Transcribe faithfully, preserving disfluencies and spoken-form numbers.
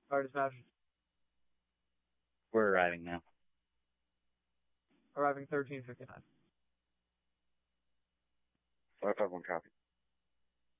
Fire dispatch. We're arriving now. Arriving thirteen fifty-nine. five five one copy.